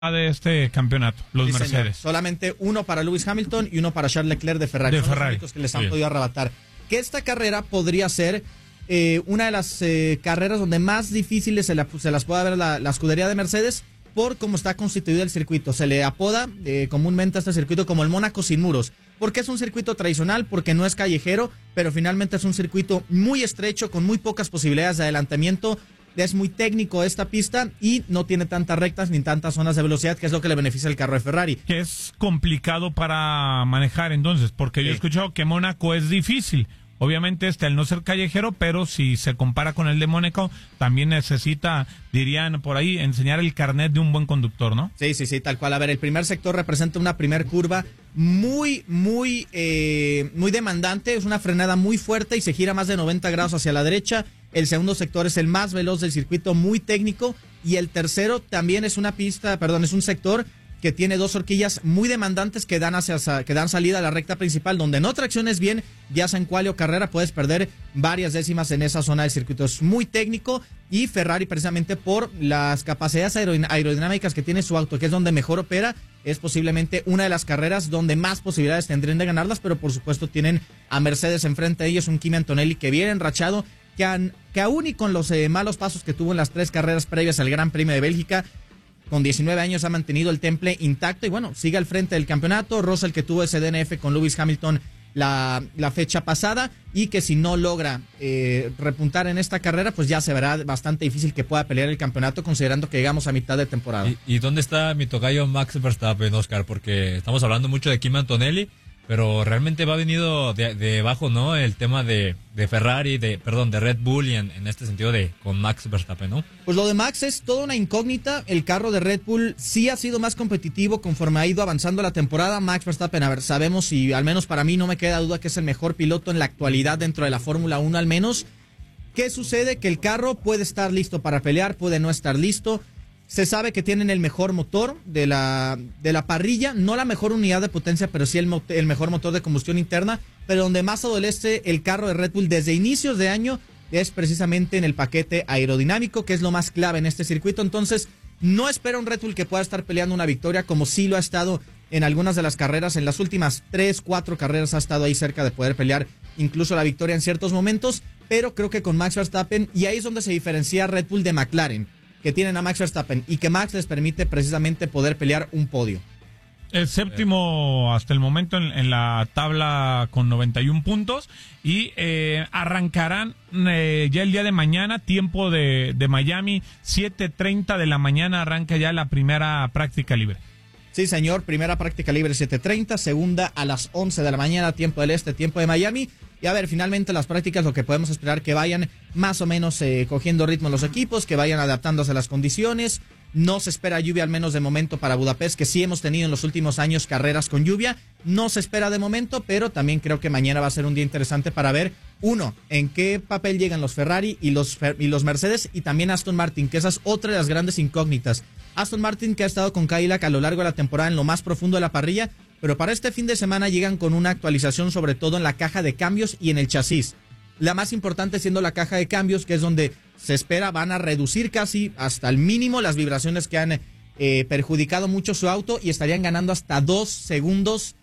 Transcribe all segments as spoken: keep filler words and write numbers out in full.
de este campeonato, los sí, Mercedes. Señor. Solamente uno para Lewis Hamilton y uno para Charles Leclerc de Ferrari. De Son Ferrari. los únicos que les han Sí. podido arrebatar. Que esta carrera podría ser eh, una de las eh, carreras donde más difíciles se, la, se las pueda ver la, la escudería de Mercedes por cómo está constituido el circuito. Se le apoda eh, comúnmente a este circuito como el Mónaco sin muros. Porque es un circuito tradicional, porque no es callejero, pero finalmente es un circuito muy estrecho, con muy pocas posibilidades de adelantamiento. Es muy técnico esta pista y no tiene tantas rectas ni tantas zonas de velocidad, que es lo que le beneficia al carro de Ferrari. Que es complicado para manejar entonces, porque Sí. yo he escuchado que Mónaco es difícil. Obviamente este al no ser callejero, pero si se compara con el de Mónaco, también necesita, dirían por ahí, enseñar el carnet de un buen conductor, ¿no? Sí, sí, sí, tal cual. A ver, el primer sector representa una primer curva muy, muy, eh, muy demandante. Es una frenada muy fuerte y se gira más de noventa grados hacia la derecha. El segundo sector es el más veloz del circuito, muy técnico. Y el tercero también es una pista, perdón, es un sector que tiene dos horquillas muy demandantes que dan hacia que dan salida a la recta principal, donde no tracciones bien, ya sea en quali o carrera, puedes perder varias décimas en esa zona del circuito. Es muy técnico y Ferrari, precisamente por las capacidades aerodinámicas que tiene su auto, que es donde mejor opera, es posiblemente una de las carreras donde más posibilidades tendrían de ganarlas, pero por supuesto tienen a Mercedes enfrente de ellos, un Kimi Antonelli que viene enrachado, que, han, que aún y con los eh, malos pasos que tuvo en las tres carreras previas al Gran Premio de Bélgica, con diecinueve años ha mantenido el temple intacto y bueno, sigue al frente del campeonato. Russell, que tuvo ese D N F con Lewis Hamilton la, la fecha pasada y que si no logra eh, repuntar en esta carrera, pues ya se verá bastante difícil que pueda pelear el campeonato, considerando que llegamos a mitad de temporada. ¿Y, y dónde está mi tocayo Max Verstappen, Oscar? Porque estamos hablando mucho de Kimi Antonelli, pero realmente va venido de, de abajo, ¿no? El tema de, de Ferrari, de perdón, de Red Bull y en, en este sentido de con Max Verstappen, ¿no? Pues lo de Max es toda una incógnita. El carro de Red Bull sí ha sido más competitivo conforme ha ido avanzando la temporada. Max Verstappen, a ver, sabemos y al menos para mí no me queda duda que es el mejor piloto en la actualidad dentro de la Fórmula uno al menos. ¿Qué sucede? Que el carro puede estar listo para pelear, puede no estar listo. Se sabe que tienen el mejor motor de la, de la parrilla, no la mejor unidad de potencia, pero sí el, el mejor motor de combustión interna, pero donde más adolece el carro de Red Bull desde inicios de año es precisamente en el paquete aerodinámico, que es lo más clave en este circuito. Entonces, no espera un Red Bull que pueda estar peleando una victoria, como sí lo ha estado en algunas de las carreras. En las últimas tres, cuatro carreras ha estado ahí cerca de poder pelear incluso la victoria en ciertos momentos, pero creo que con Max Verstappen, y ahí es donde se diferencia Red Bull de McLaren, que tienen a Max Verstappen y que Max les permite precisamente poder pelear un podio. El séptimo hasta el momento en, en la tabla con noventa y uno puntos y eh, arrancarán eh, ya el día de mañana, tiempo de, de Miami, siete treinta de la mañana arranca ya la primera práctica libre. Sí, señor, primera práctica libre siete treinta, segunda a las once de la mañana, tiempo del este, tiempo de Miami. Y a ver, finalmente las prácticas lo que podemos esperar que vayan más o menos eh, cogiendo ritmo los equipos, que vayan adaptándose a las condiciones. No se espera lluvia, al menos de momento, para Budapest, que sí hemos tenido en los últimos años carreras con lluvia. No se espera de momento, pero también creo que mañana va a ser un día interesante para ver, uno, en qué papel llegan los Ferrari y los, y los Mercedes, y también Aston Martin, que esa es otra de las grandes incógnitas. Aston Martin, que ha estado con Cadillac a lo largo de la temporada en lo más profundo de la parrilla, pero para este fin de semana llegan con una actualización, sobre todo en la caja de cambios y en el chasis. La más importante siendo la caja de cambios, que es donde se espera van a reducir casi hasta el mínimo las vibraciones que han eh, perjudicado mucho su auto, y estarían ganando hasta dos segundos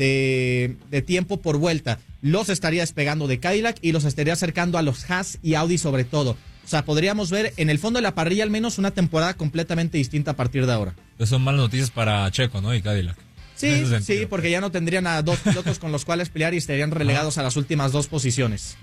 de, de tiempo por vuelta. Los estaría despegando de Cadillac y los estaría acercando a los Haas y Audi sobre todo. O sea, podríamos ver en el fondo de la parrilla al menos una temporada completamente distinta a partir de ahora. Pues son malas noticias para Checo, ¿no? Y Cadillac. Sí, sí, porque ya no tendrían a dos pilotos con los cuales pelear y estarían relegados a las últimas dos posiciones.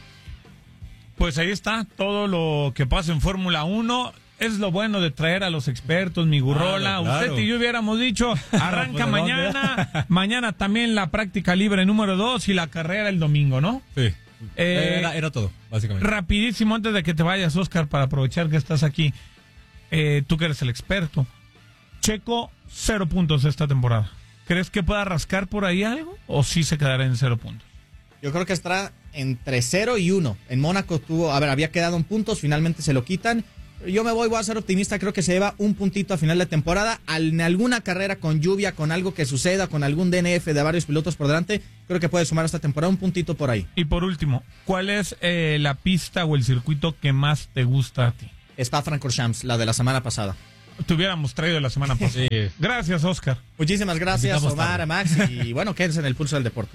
Pues ahí está todo lo que pasa en Fórmula uno. Es lo bueno de traer a los expertos, mi Gurrola. Claro, claro. Usted y yo hubiéramos dicho, arranca Pues, mañana, mañana también la práctica libre número dos y la carrera el domingo, ¿no? Sí. Eh, era, era todo, básicamente. Rapidísimo, antes de que te vayas, Oscar, para aprovechar que estás aquí, eh, tú que eres el experto. Checo, cero puntos esta temporada. ¿Crees que pueda rascar por ahí algo o sí se quedará en cero puntos? Yo creo que estará entre cero y uno. En Mónaco tuvo, a ver, había quedado en puntos, finalmente se lo quitan. Yo me voy, voy a ser optimista, creo que se lleva un puntito a final de temporada. En alguna carrera con lluvia, con algo que suceda, con algún D N F de varios pilotos por delante, creo que puede sumar esta temporada un puntito por ahí. Y por último, ¿cuál es eh, la pista o el circuito que más te gusta a ti? Spa-Francorchamps, la de la semana pasada. te hubiéramos traído la semana pasada. Sí. Gracias, Oscar. Muchísimas gracias, Omar, tarde. Max, y bueno, quédense en el pulso del deporte.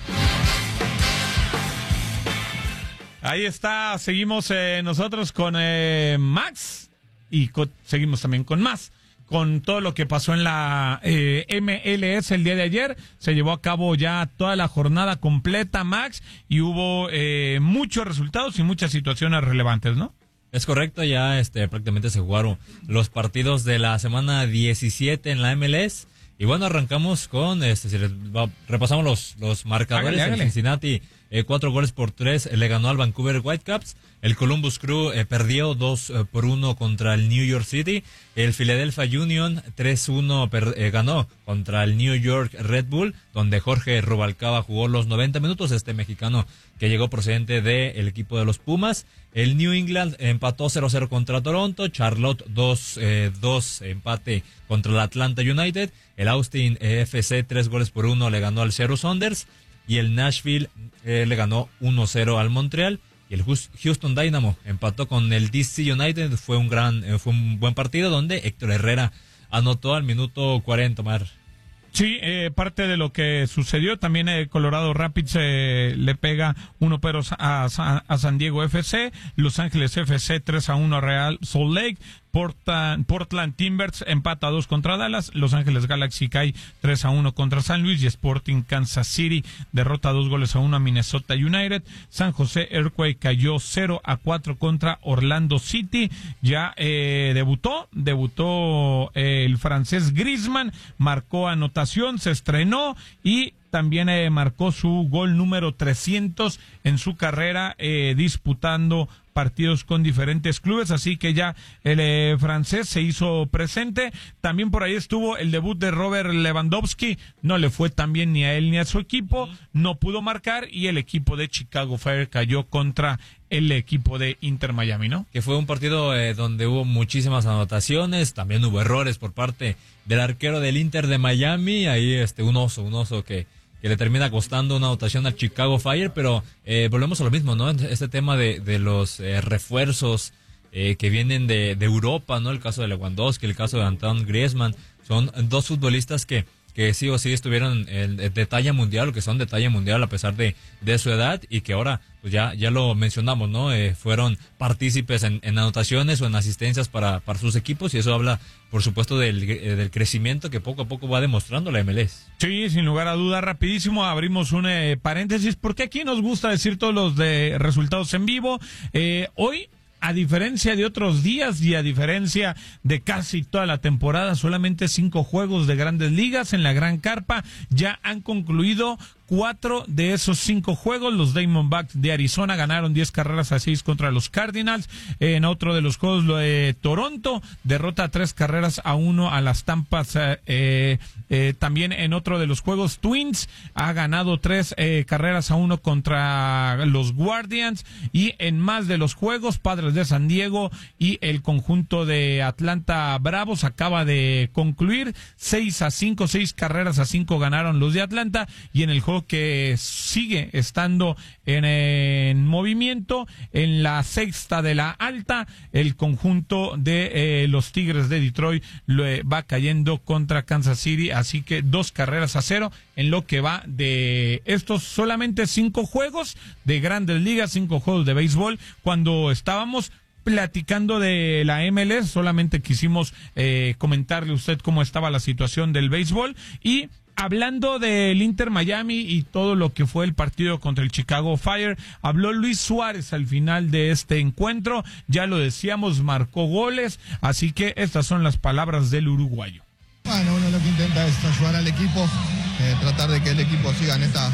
Ahí está, seguimos eh, nosotros con eh, Max y con, seguimos también con más. Con todo lo que pasó en la eh, M L S el día de ayer, se llevó a cabo ya toda la jornada completa, Max, y hubo eh, muchos resultados y muchas situaciones relevantes, ¿no? Es correcto, ya este prácticamente se jugaron los partidos de la semana diecisiete en la M L S. Y bueno, arrancamos con, este, si va, repasamos los, los marcadores. Hágale, hágale. El Cincinnati, eh, cuatro goles por tres, eh, le ganó al Vancouver Whitecaps. El Columbus Crew eh, perdió dos eh, por uno contra el New York City. El Philadelphia Union tres uno per, eh, ganó contra el New York Red Bull, donde Jorge Rubalcaba jugó los noventa minutos, este mexicano que llegó procedente del equipo de los Pumas. El New England empató cero cero contra Toronto. Charlotte dos dos empate contra el Atlanta United. El Austin F C tres goles por uno le ganó al Seattle Sounders. Y el Nashville eh, le ganó uno cero al Montreal. Y el Houston Dynamo empató con el D C United. Fue un gran, eh, fue un buen partido donde Héctor Herrera anotó al minuto cuarenta, Omar. Sí, eh, parte de lo que sucedió, también eh, Colorado Rapids eh, le pega uno pero a, a, a San Diego F C, Los Ángeles F C tres a uno a Real Salt Lake, Portland, Portland Timbers empata a dos contra Dallas, Los Ángeles Galaxy cae tres a uno contra San Luis y Sporting Kansas City derrota dos goles a uno a Minnesota United. San José Earthquake cayó cero a cuatro contra Orlando City. Ya eh, debutó, debutó eh, el francés Griezmann, marcó anotación, se estrenó y también eh, marcó su gol número trescientos en su carrera eh, disputando partidos con diferentes clubes, así que ya el eh, francés se hizo presente. También por ahí estuvo el debut de Robert Lewandowski, no le fue tan bien ni a él ni a su equipo, no pudo marcar y el equipo de Chicago Fire cayó contra el equipo de Inter Miami, ¿no? Que fue un partido eh, donde hubo muchísimas anotaciones, también hubo errores por parte del arquero del Inter de Miami, ahí este un oso, un oso que que le termina costando una anotación al Chicago Fire, pero eh, volvemos a lo mismo, ¿no? Este tema de, de los eh, refuerzos eh, que vienen de, de Europa, ¿no? El caso de Lewandowski, el caso de Antoine Griezmann, son dos futbolistas que, que sí o sí estuvieron en, en, de talla mundial, o que son de talla mundial a pesar de, de su edad, y que ahora, pues ya, ya lo mencionamos, ¿no? Eh, fueron partícipes en, en anotaciones o en asistencias para, para sus equipos, y eso habla, por supuesto, del, eh, del crecimiento que poco a poco va demostrando la M L S. Sí, sin lugar a duda, rapidísimo, abrimos un eh, paréntesis, porque aquí nos gusta decir todos los de resultados en vivo. Eh, hoy, a diferencia de otros días y a diferencia de casi toda la temporada, solamente cinco juegos de Grandes Ligas en la Gran Carpa ya han concluido. Cuatro de esos cinco juegos, los Diamondbacks de Arizona ganaron diez carreras a seis contra los Cardinals. En otro de los juegos, lo de Toronto derrota tres carreras a uno a las Tampas. Eh, eh, también en otro de los juegos, Twins ha ganado tres eh, carreras a uno contra los Guardians. Y en más de los juegos, Padres de San Diego y el conjunto de Atlanta Bravos acaba de concluir seis a cinco, seis carreras a cinco ganaron los de Atlanta. Y en el juego que sigue estando en, en movimiento, en la sexta de la alta, el conjunto de eh, los Tigres de Detroit lo, eh, va cayendo contra Kansas City, así que dos carreras a cero en lo que va de estos solamente cinco juegos de Grandes Ligas, cinco juegos de béisbol. Cuando estábamos platicando de la M L S, solamente quisimos eh, comentarle a usted cómo estaba la situación del béisbol. Y hablando del Inter Miami y todo lo que fue el partido contra el Chicago Fire, habló Luis Suárez al final de este encuentro, ya lo decíamos, marcó goles, así que estas son las palabras del uruguayo. Bueno, uno lo que intenta es ayudar al equipo, eh, tratar de que el equipo siga en, esta,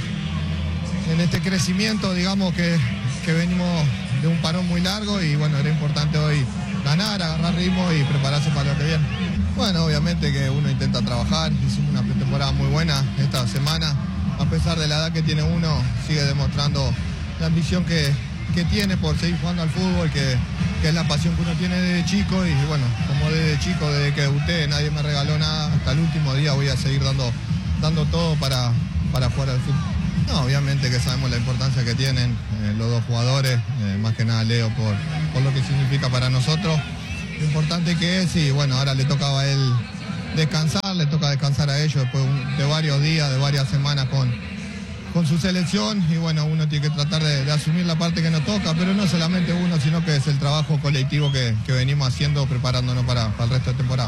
en este crecimiento, digamos que, que venimos de un parón muy largo y bueno, era importante hoy ganar, agarrar ritmo y prepararse para lo que viene. Bueno, obviamente que uno intenta trabajar, hicimos una pretemporada muy buena esta semana, a pesar de la edad que tiene uno, sigue demostrando la ambición que, que tiene por seguir jugando al fútbol, que, que es la pasión que uno tiene desde chico y bueno, como desde chico, desde que debuté, nadie me regaló nada, hasta el último día voy a seguir dando, dando todo para, para jugar al fútbol. No, obviamente que sabemos la importancia que tienen eh, los dos jugadores, eh, más que nada Leo por, por lo que significa para nosotros. lo importante que es, y bueno, ahora le tocaba a él descansar, le toca descansar a ellos después de varios días, de varias semanas con, con su selección, y bueno, uno tiene que tratar de, de asumir la parte que nos toca, pero no solamente uno, sino que es el trabajo colectivo que, que venimos haciendo, preparándonos para, para el resto de temporada.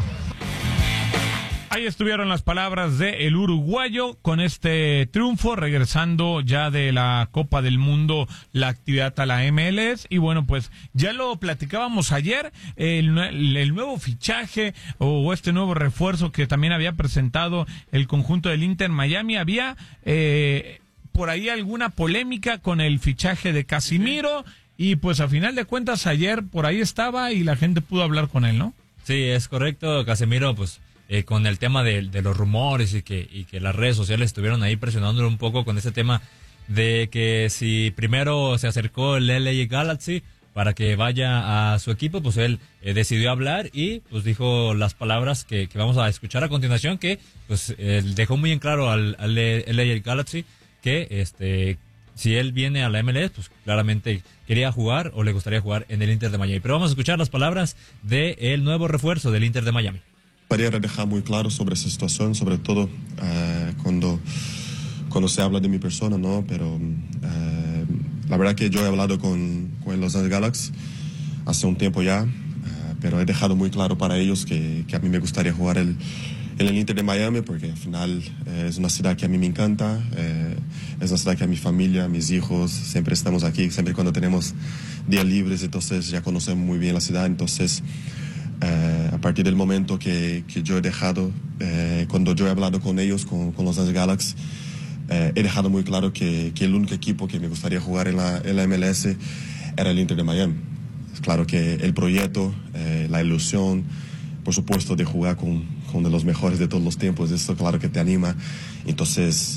Ahí estuvieron las palabras de el uruguayo con este triunfo, regresando ya de la Copa del Mundo la actividad a la M L S. Y bueno, pues ya lo platicábamos ayer, el, el nuevo fichaje o este nuevo refuerzo que también había presentado el conjunto del Inter Miami. Había eh, por ahí alguna polémica con el fichaje de Casimiro, y pues a final de cuentas ayer por ahí estaba y la gente pudo hablar con él, ¿no? Sí, es correcto. Casemiro, pues Eh, con el tema de, de los rumores y que, y que las redes sociales estuvieron ahí presionándolo un poco con ese tema de que si primero se acercó el L A Galaxy para que vaya a su equipo, pues él eh, decidió hablar y pues dijo las palabras que, que vamos a escuchar a continuación, que pues eh, dejó muy en claro al, al L A Galaxy que este si él viene a la M L S, pues claramente quería jugar o le gustaría jugar en el Inter de Miami. Pero vamos a escuchar las palabras del nuevo refuerzo del Inter de Miami. Quería dejar muy claro sobre esa situación, sobre todo uh, cuando, cuando se habla de mi persona, ¿no? Pero uh, la verdad que yo he hablado con, con Los Angeles Galaxy hace un tiempo ya, uh, pero he dejado muy claro para ellos que, que a mí me gustaría jugar el, en el Inter de Miami, porque al final eh, es una ciudad que a mí me encanta, eh, es una ciudad que a mi familia, a mis hijos, siempre estamos aquí, siempre cuando tenemos días libres, entonces ya conocemos muy bien la ciudad, entonces... Uh, a partir del momento que, que yo he dejado, uh, cuando yo he hablado con ellos, con, con Los Angeles Galaxy, uh, he dejado muy claro que, que el único equipo que me gustaría jugar en la, en la M L S era el Inter de Miami. Es claro que el proyecto, uh, la ilusión, por supuesto, de jugar con, con uno de los mejores de todos los tiempos, eso claro que te anima. Entonces,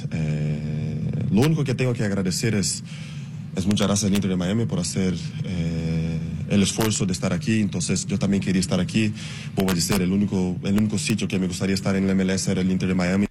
uh, lo único que tengo que agradecer es, es muchas gracias al Inter de Miami por hacer... Uh, el esfuerzo de estar aquí, entonces yo también quería estar aquí. Puedo decir, el único, el único sitio que me gustaría estar en la M L S era el Inter de Miami.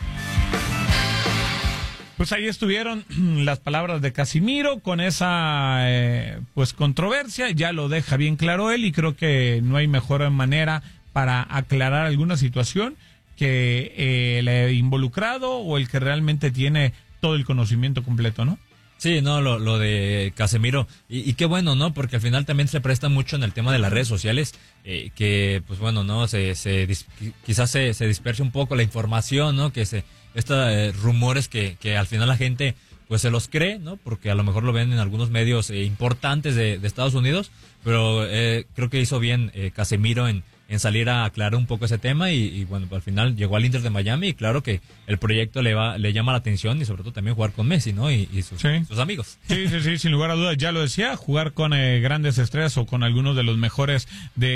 Pues ahí estuvieron las palabras de Casimiro con esa eh, pues controversia, ya lo deja bien claro él, y creo que no hay mejor manera para aclarar alguna situación que eh, el involucrado o el que realmente tiene todo el conocimiento completo, ¿no? Sí, no, lo, lo de Casemiro, y, y qué bueno, ¿no? Porque al final también se presta mucho en el tema de las redes sociales, eh, que, pues bueno, ¿no? Se, se quizás se, se disperse un poco la información, ¿no? Que se, estos eh, rumores que, que al final la gente, pues se los cree, ¿no? Porque a lo mejor lo ven en algunos medios eh, importantes de, de Estados Unidos, pero eh, creo que hizo bien eh, Casemiro en, en salir a aclarar un poco ese tema y, y bueno, al final llegó al Inter de Miami y claro que el proyecto le va le llama la atención y sobre todo también jugar con Messi, ¿no? Y, y sus, sí. sus amigos. Sí, sí, sí, sin lugar a dudas, ya lo decía, jugar con eh, grandes estrellas o con algunos de los mejores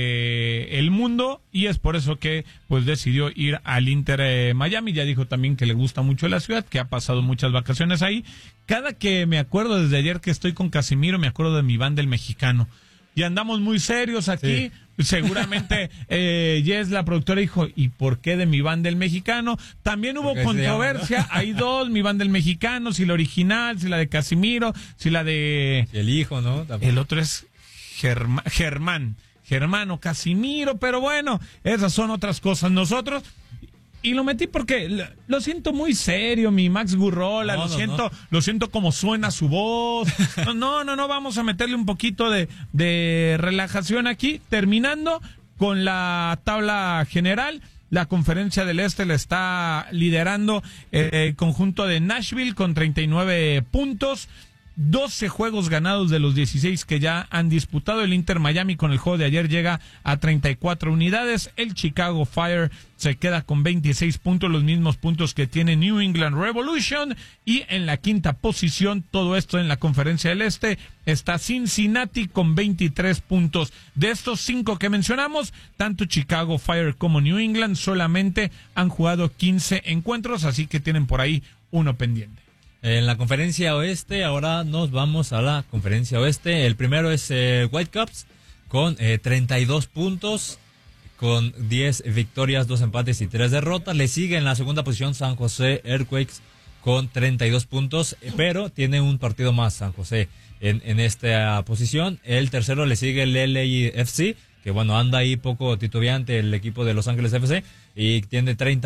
de el mundo, y es por eso que pues decidió ir al Inter de Miami. Ya dijo también que le gusta mucho la ciudad, que ha pasado muchas vacaciones ahí. Cada que me acuerdo desde ayer que estoy con Casimiro, me acuerdo de mi banda El Mexicano. Y andamos muy serios aquí. Sí. Seguramente eh, Jess, la productora, dijo, ¿y por qué de mi banda El Mexicano? También hubo controversia. Llama, ¿no? Hay dos, mi banda El Mexicano, si la original, si la de Casimiro, si la de... Y el hijo, ¿no? Tampoco. El otro es Germán, Germán, Germano Casimiro, pero bueno, esas son otras cosas. Nosotros... Y lo metí porque lo siento muy serio, mi Max Gurrola, no, lo no, siento, no. lo siento como suena su voz. No, no, no, vamos a meterle un poquito de, de relajación aquí. Terminando con la tabla general, la Conferencia del Este la está liderando eh, el conjunto de Nashville con treinta y nueve puntos. doce juegos ganados de los dieciséis que ya han disputado. El Inter Miami con el juego de ayer llega a treinta y cuatro unidades. El Chicago Fire se queda con veintiséis puntos, los mismos puntos que tiene New England Revolution. Y en la quinta posición, todo esto en la Conferencia del Este, está Cincinnati con veintitrés puntos. De estos cinco que mencionamos, tanto Chicago Fire como New England solamente han jugado quince encuentros, así que tienen por ahí uno pendiente. En la Conferencia Oeste, ahora nos vamos a la Conferencia Oeste. El primero es eh, Whitecaps con eh, treinta y dos puntos, con diez victorias, dos empates y tres derrotas. Le sigue en la segunda posición San José Earthquakes con treinta y dos puntos, pero tiene un partido más San José en, en esta posición. El tercero le sigue el L A F C que bueno, anda ahí poco titubeante el equipo de Los Ángeles F C y tiene treinta